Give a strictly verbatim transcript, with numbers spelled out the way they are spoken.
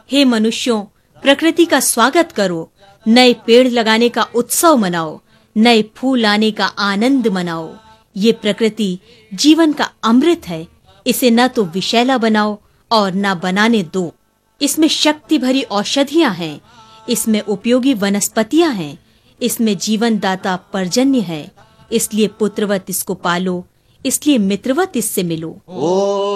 हे मनुष्यों, प्रकृति का स्वागत करो, नए पेड़ लगाने का उत्सव मनाओ, नए फूल आने का आनंद मनाओ। ये प्रकृति जीवन का अमृत है, इसे न तो विषैला बनाओ और न बनाने दो। इसमें शक्ति भरी औषधियां हैं, इसमें उपयोगी वनस्पतियां हैं, इसमें जीवन दाता पर्जन्य है। इसलिए पुत्रवत इसको पालो, इसलिए मित्रवत इससे मिलो।